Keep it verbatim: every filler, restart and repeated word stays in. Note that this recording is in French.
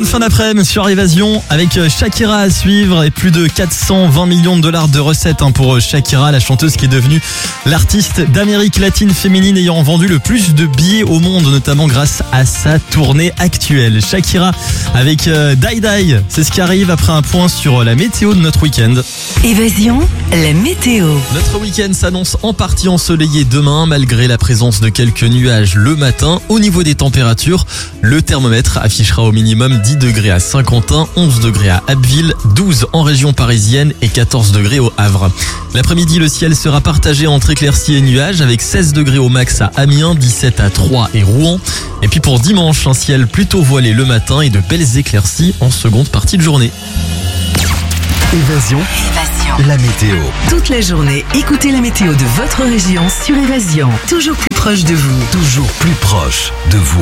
bonne fin d'après-midi sur Évasion avec Shakira à suivre et plus de quatre cent vingt millions de dollars de recettes pour Shakira, la chanteuse qui est devenue l'artiste d'Amérique latine féminine ayant vendu le plus de billets au monde, notamment grâce à sa tournée actuelle. Shakira avec euh, Die Die, c'est ce qui arrive après un point sur la météo de notre week-end. Évasion, la météo. Notre week-end s'annonce en partie ensoleillé demain, malgré la présence de quelques nuages le matin. Au niveau des températures, le thermomètre affichera au minimum dix degrés à Saint-Quentin, onze degrés à Abbeville, douze en région parisienne et quatorze degrés au Havre. L'après-midi, le ciel sera partagé entre éclaircies et nuages avec seize degrés au max à Amiens, dix-sept à Troyes et Rouen. Et puis pour dimanche, un ciel plutôt voilé le matin et de belles éclaircies en seconde partie de journée. Évasion, Évasion. la météo. Toute la journée, écoutez la météo de votre région sur Évasion. Toujours plus proche de vous. Toujours plus proche de vous.